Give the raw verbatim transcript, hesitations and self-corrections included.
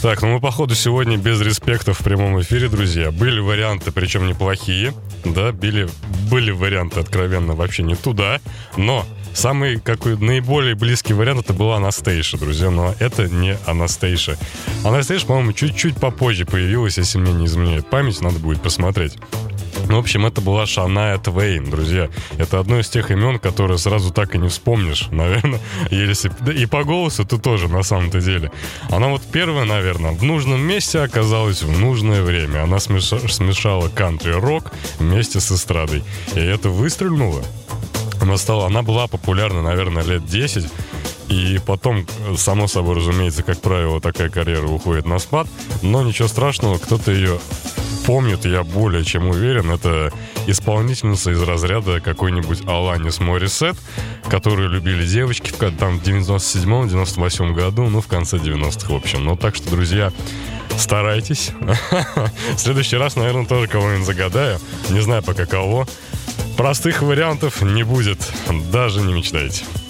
Так, ну мы, походу, сегодня без респекта в прямом эфире, друзья. Были варианты, причем неплохие, да, были, были варианты откровенно вообще не туда, но самый какой наиболее близкий вариант это была Анастейша, друзья, но это не Анастейша. Анастейша, по-моему, чуть-чуть попозже появилась, если мне не изменяет память, надо будет посмотреть. Ну, в общем, это была Шания Твейн, друзья. Это одно из тех имен, которые сразу так и не вспомнишь, наверное. Если... И по голосу ты тоже, на самом-то деле. Она вот первая, наверное, в нужном месте оказалась в нужное время. Она смеша... смешала кантри-рок вместе с эстрадой. И это выстрельнуло. Она стала... Она была популярна, наверное, лет десять. И потом, само собой, разумеется, как правило, такая карьера уходит на спад. Но ничего страшного, кто-то ее помнит, я более чем уверен. Это исполнительница из разряда какой-нибудь Аланис Морисет, которую любили девочки в, там, в девяносто седьмом девяносто восьмом году, ну, в конце девяностых, в общем. Ну, так что, друзья, старайтесь. В следующий раз, наверное, тоже кого-нибудь загадаю. Не знаю пока кого. Простых вариантов не будет. Даже не мечтайте.